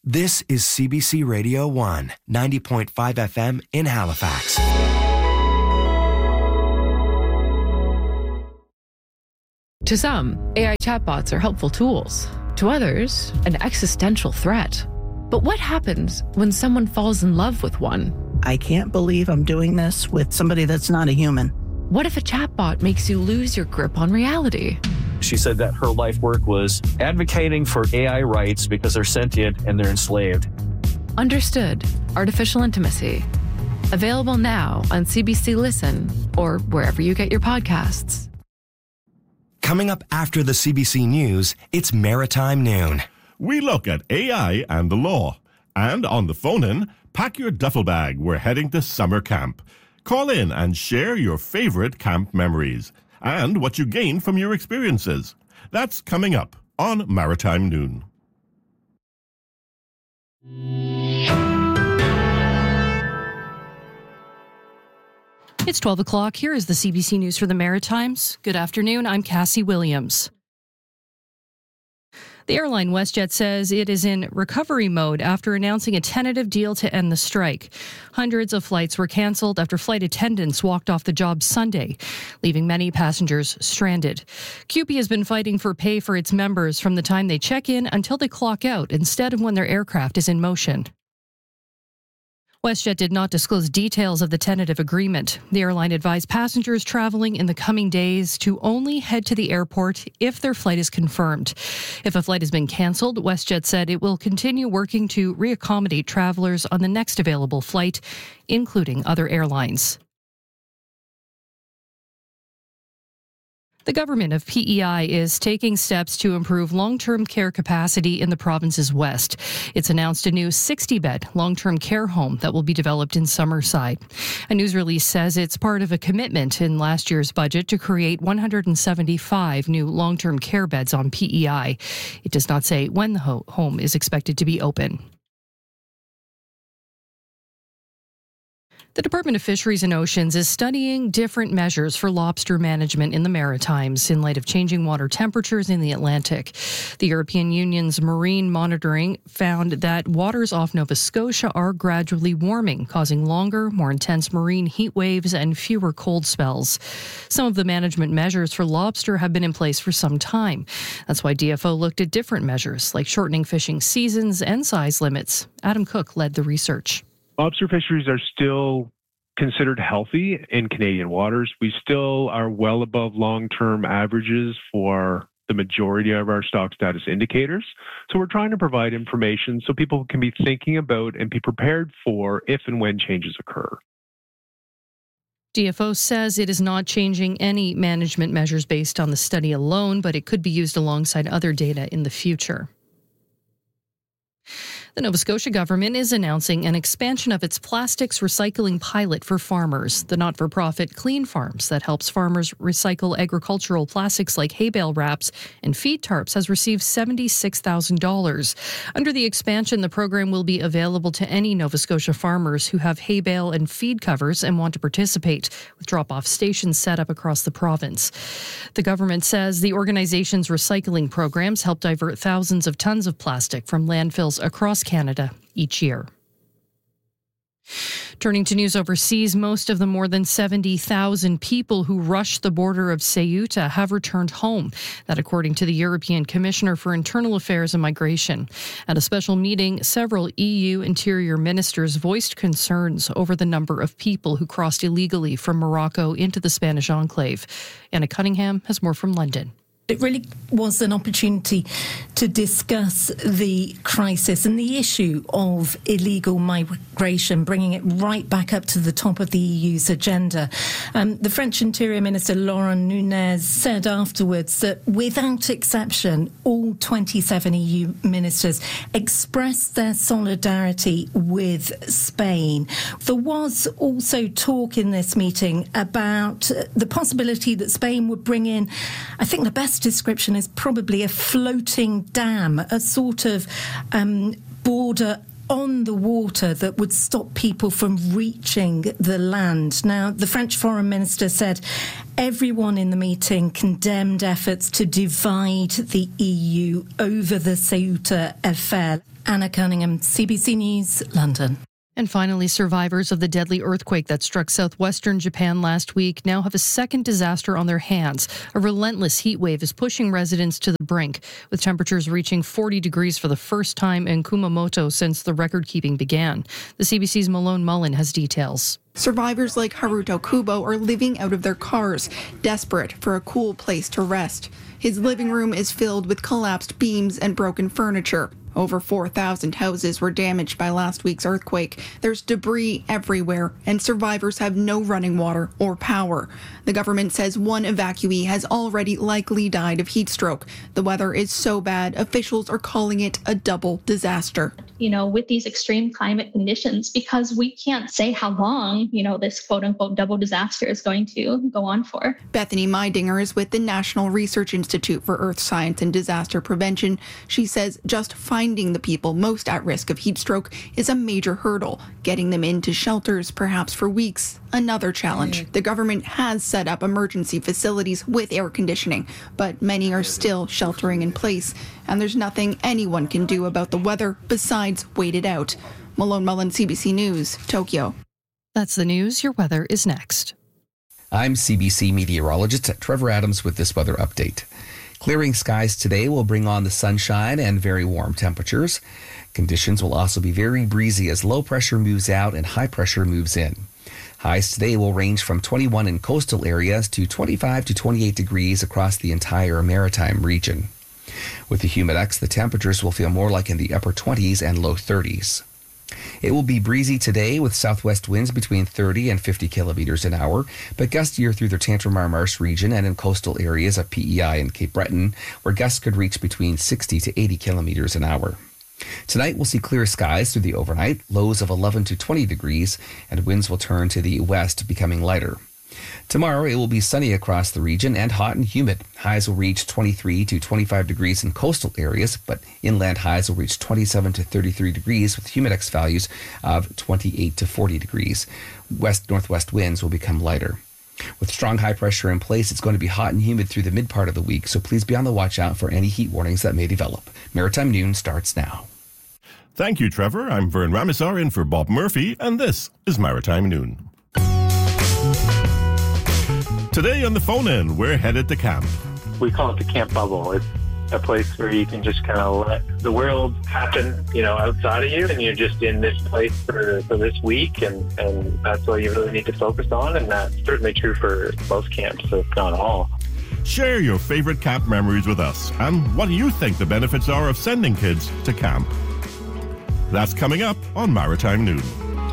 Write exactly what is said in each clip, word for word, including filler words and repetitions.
This is C B C Radio one, ninety point five F M in Halifax. To some, A I chatbots are helpful tools. To others, an existential threat. But what happens when someone falls in love with one? I can't believe I'm doing this with somebody that's not a human. What if a chatbot makes you lose your grip on reality? She said that her life work was advocating for A I rights because they're sentient and they're enslaved. Understood. Artificial Intimacy. Available now on C B C Listen or wherever you get your podcasts. Coming up after the C B C News, it's Maritime Noon. We look at A I and the law. And on the phone-in, pack your duffel bag. We're heading to summer camp. Call in and share your favorite camp memories and what you gained from your experiences. That's coming up on Maritime Noon. It's twelve o'clock. Here is the C B C News for the Maritimes. Good afternoon. I'm Cassie Williams. The airline WestJet says it is in recovery mode after announcing a tentative deal to end the strike. Hundreds of flights were cancelled after flight attendants walked off the job Sunday, leaving many passengers stranded. C U P E has been fighting for pay for its members from the time they check in until they clock out, instead of when their aircraft is in motion. WestJet did not disclose details of the tentative agreement. The airline advised passengers traveling in the coming days to only head to the airport if their flight is confirmed. If a flight has been cancelled, WestJet said it will continue working to reaccommodate travelers on the next available flight, including other airlines. The government of P E I is taking steps to improve long-term care capacity in the province's west. It's announced a new sixty-bed long-term care home that will be developed in Summerside. A news release says it's part of a commitment in last year's budget to create one hundred seventy-five new long-term care beds on P E I. It does not say when the ho- home is expected to be open. The Department of Fisheries and Oceans is studying different measures for lobster management in the Maritimes in light of changing water temperatures in the Atlantic. The European Union's marine monitoring found that waters off Nova Scotia are gradually warming, causing longer, more intense marine heat waves and fewer cold spells. Some of the management measures for lobster have been in place for some time. That's why D F O looked at different measures, like shortening fishing seasons and size limits. Adam Cook led the research. Lobster fisheries are still considered healthy in Canadian waters. We still are well above long-term averages for the majority of our stock status indicators. So we're trying to provide information so people can be thinking about and be prepared for if and when changes occur. D F O says it is not changing any management measures based on the study alone, but it could be used alongside other data in the future. The Nova Scotia government is announcing an expansion of its plastics recycling pilot for farmers. The not-for-profit Clean Farms that helps farmers recycle agricultural plastics like hay bale wraps and feed tarps has received seventy-six thousand dollars. Under the expansion, the program will be available to any Nova Scotia farmers who have hay bale and feed covers and want to participate, with drop-off stations set up across the province. The government says the organization's recycling programs help divert thousands of tons of plastic from landfills across Canada each year. Turning to news overseas, most of the more than seventy thousand people who rushed the border of Ceuta have returned home. That according to the European Commissioner for Internal Affairs and Migration. At a special meeting, several E U interior ministers voiced concerns over the number of people who crossed illegally from Morocco into the Spanish enclave. Anna Cunningham has more from London. It really was an opportunity to discuss the crisis and the issue of illegal migration, bringing it right back up to the top of the E U's agenda. Um, the French Interior Minister Laurent Nunez said afterwards that without exception, all twenty-seven E U ministers expressed their solidarity with Spain. There was also talk in this meeting about the possibility that Spain would bring in, I think the best description is probably a floating dam, a sort of um, border on the water that would stop people from reaching the land. Now, the French Foreign Minister said everyone in the meeting condemned efforts to divide the E U over the Ceuta affair. Anna Cunningham, C B C News, London. And finally, survivors of the deadly earthquake that struck southwestern Japan last week now have a second disaster on their hands. A relentless heat wave is pushing residents to the brink, with temperatures reaching forty degrees for the first time in Kumamoto since the record-keeping began. The C B C's Malone Mullen has details. Survivors like Haruto Kubo are living out of their cars, desperate for a cool place to rest. His living room is filled with collapsed beams and broken furniture. Over four thousand houses were damaged by last week's earthquake. There's debris everywhere, and survivors have no running water or power. The government says one evacuee has already likely died of heat stroke. The weather is so bad, officials are calling it a double disaster. You know, with these extreme climate conditions, because we can't say how long, you know, this quote unquote double disaster is going to go on for. Bethany Meidinger is with the National Research Institute for Earth Science and Disaster Prevention. She says just finding the people most at risk of heat stroke is a major hurdle. Getting them into shelters, perhaps for weeks, another challenge. The government has set up emergency facilities with air conditioning, but many are still sheltering in place, and there's nothing anyone can do about the weather besides wait it out. Malone Mullen, C B C News, Tokyo. That's the news. Your weather is next. I'm C B C meteorologist Trevor Adams with this weather update. Clearing skies today will bring on the sunshine and very warm temperatures. Conditions will also be very breezy as low pressure moves out and high pressure moves in. Highs today will range from twenty-one in coastal areas to twenty-five to twenty-eight degrees across the entire maritime region. With the humidex, the temperatures will feel more like in the upper twenties and low thirties. It will be breezy today with southwest winds between thirty and fifty kilometers an hour, but gustier through the Tantramar Marsh region and in coastal areas of P E I and Cape Breton, where gusts could reach between sixty to eighty kilometers an hour. Tonight we'll see clear skies through the overnight, lows of eleven to twenty degrees, and winds will turn to the west, becoming lighter. Tomorrow it will be sunny across the region and hot and humid. Highs will reach twenty-three to twenty-five degrees in coastal areas, but inland highs will reach twenty-seven to thirty-three degrees with humidex values of twenty-eight to forty degrees. West-northwest winds will become lighter. With strong high pressure in place, it's going to be hot and humid through the mid part of the week, so please be on the watch out for any heat warnings that may develop. Maritime Noon starts now. Thank you, Trevor. I'm Vern Ramisar in for Bob Murphy, and this is Maritime Noon. Today on the phone-in, we're headed to camp. We call it the camp bubble. It's a place where you can just kind of let the world happen, you know, outside of you, and you're just in this place for, for this week, and, and that's what you really need to focus on, and that's certainly true for most camps, if not all. Share your favorite camp memories with us, and what do you think the benefits are of sending kids to camp? That's coming up on Maritime Noon.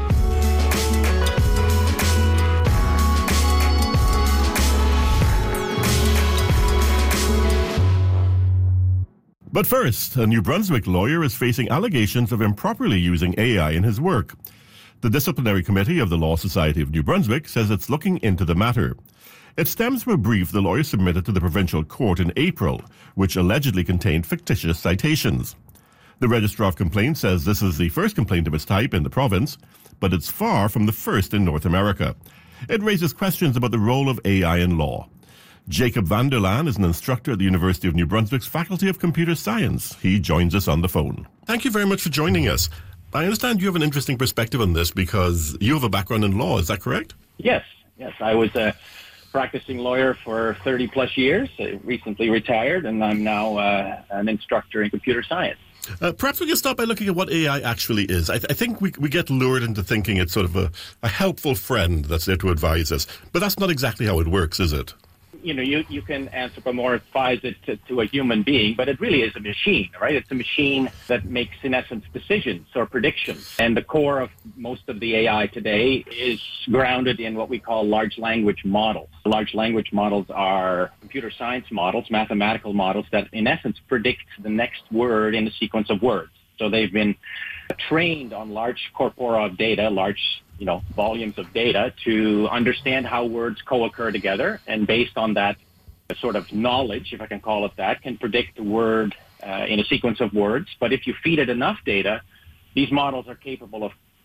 But first, a New Brunswick lawyer is facing allegations of improperly using A I in his work. The Disciplinary Committee of the Law Society of New Brunswick says it's looking into the matter. It stems from a brief the lawyer submitted to the provincial court in April, which allegedly contained fictitious citations. The Registrar of Complaints says this is the first complaint of its type in the province, but it's far from the first in North America. It raises questions about the role of A I in law. Jacob van der Laan is an instructor at the University of New Brunswick's Faculty of Computer Science. He joins us on the phone. Thank you very much for joining us. I understand you have an interesting perspective on this because you have a background in law, is that correct? Yes, yes. I was a practicing lawyer for thirty plus years, I recently retired, and I'm now uh, an instructor in computer science. Uh, perhaps we can start by looking at what A I actually is. I, th- I think we we get lured into thinking it's sort of a, a helpful friend that's there to advise us, but that's not exactly how it works, is it? You know, you, you can anthropomorphize it to, to a human being, but it really is a machine, right? It's a machine that makes, in essence, decisions or predictions. And the core of most of the A I today is grounded in what we call large language models. Large language models are computer science models, mathematical models that, in essence, predict the next word in a sequence of words. So they've been trained on large corpora of data, large you know, volumes of data to understand how words co-occur together, and based on that sort of knowledge, if I can call it that, can predict the word uh, in a sequence of words. But if you feed it enough data, these models are capable of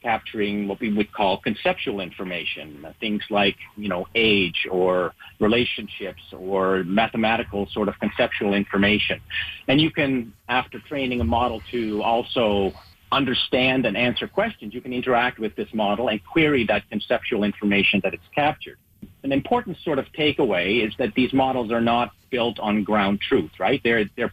capturing what we would call conceptual information, things like, you know, age or relationships or mathematical sort of conceptual information. And you can, after training a model to also understand and answer questions, you can interact with this model and query that conceptual information that it's captured. An important sort of takeaway is that these models are not built on ground truth, right? They're they're